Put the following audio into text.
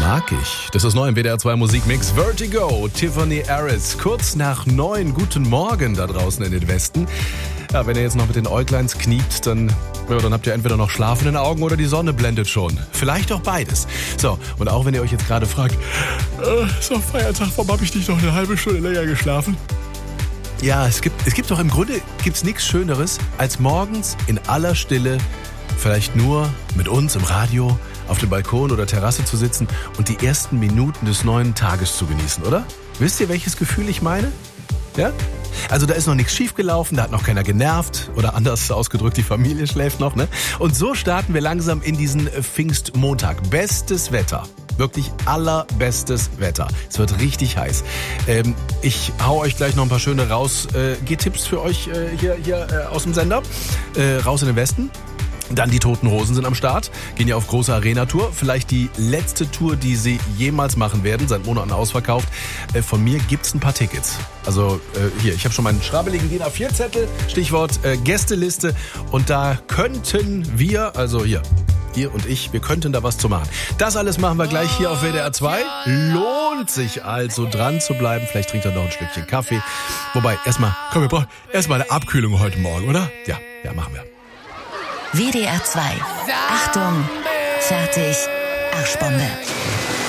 Mag ich. Das ist neu im WDR 2 Musikmix. Vertigo, Tiffany Harris. Kurz nach 9. Guten Morgen da draußen in den Westen. Ja, wenn ihr jetzt noch mit den Äugleins kniept, dann habt ihr entweder noch schlafende Augen oder die Sonne blendet schon. Vielleicht auch beides. So, und auch wenn ihr euch jetzt gerade fragt, ist doch Feiertag, warum habe ich nicht noch eine halbe Stunde länger geschlafen? Ja, es gibt doch im Grunde nichts Schöneres, als morgens in aller Stille, vielleicht nur mit uns im Radio, auf dem Balkon oder Terrasse zu sitzen und die ersten Minuten des neuen Tages zu genießen, oder? Wisst ihr, welches Gefühl ich meine? Ja? Also da ist noch nichts schiefgelaufen, da hat noch keiner genervt oder anders ausgedrückt, die Familie schläft noch, ne? Und so starten wir langsam in diesen Pfingstmontag. Bestes Wetter. Wirklich allerbestes Wetter. Es wird richtig heiß. Ich hau euch gleich noch ein paar schöne Rausgeh-Tipps für euch hier aus dem Sender. Raus in den Westen. Dann die Toten Hosen sind am Start, gehen ja auf große Arena-Tour. Vielleicht die letzte Tour, die sie jemals machen werden, seit Monaten ausverkauft. Von mir gibt's ein paar Tickets. Also hier, ich habe schon meinen schrabbeligen DIN A4-Zettel, Stichwort Gästeliste. Und da könnten wir, also hier, ihr und ich, wir könnten da was zu machen. Das alles machen wir gleich hier auf WDR 2. Lohnt sich also dran zu bleiben. Vielleicht trinkt er noch ein Stückchen Kaffee. Wobei, wir brauchen erstmal eine Abkühlung heute Morgen, oder? Ja, machen wir. WDR 2. Achtung, fertig, Arschbombe.